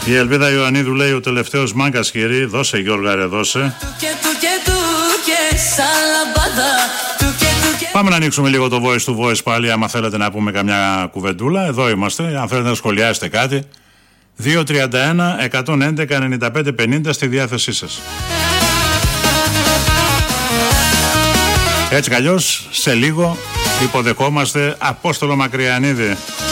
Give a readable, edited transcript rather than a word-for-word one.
Η Ελβίδα Ιωαννίδου λέει: ο τελευταίος μάγκας χειρή, δώσε Γιώργα ρε δώσε. Πάμε να ανοίξουμε λίγο το voice to voice πάλι, άμα θέλετε να πούμε καμιά κουβεντούλα. Εδώ είμαστε, αν θέλετε να σχολιάσετε κάτι. 231-111-95-50 στη διάθεσή σας. Έτσι καλλιώς, σε λίγο υποδεχόμαστε Απόστολο Μακριανίδη.